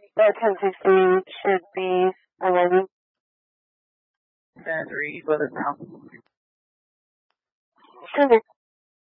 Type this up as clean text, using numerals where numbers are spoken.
That 1016 should be alarming. Battery, what is now? Okay.